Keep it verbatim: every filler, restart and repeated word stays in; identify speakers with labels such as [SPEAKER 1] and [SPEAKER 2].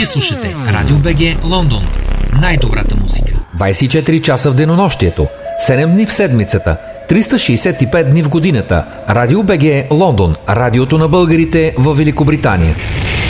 [SPEAKER 1] Вие слушате Радио БГ Лондон. Най-добрата музика.
[SPEAKER 2] двайсет и четири часа в денонощието. седем дни в седмицата. триста шейсет и пет дни в годината. Радио БГ Лондон. Радиото на българите в Великобритания.